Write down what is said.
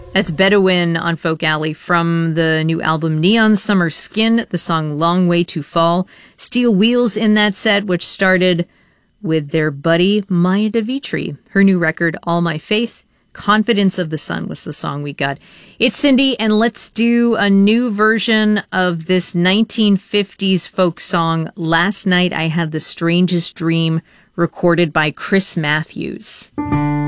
That's Bedouin on Folk Alley from the new album Neon Summer Skin, the song Long Way to Fall. Steel Wheels in that set, which started with their buddy Maya DeVitri. Her new record, All My Faith. Confidence of the Sun was the song we got. It's Cindy, and let's do a new version of this 1950s folk song, Last Night I Had the Strangest Dream, recorded by Chris Matthews.